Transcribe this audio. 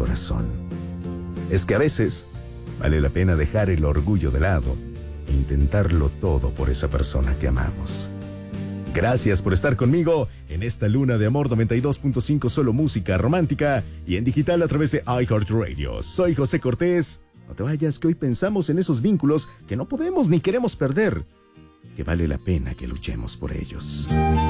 corazón. Es que a veces vale la pena dejar el orgullo de lado e intentarlo todo por esa persona que amamos. Gracias por estar conmigo en esta luna de amor 92.5, solo música romántica y en digital a través de iHeartRadio. Soy José Cortés. No te vayas, que hoy pensamos en esos vínculos que no podemos ni queremos perder, que vale la pena que luchemos por ellos.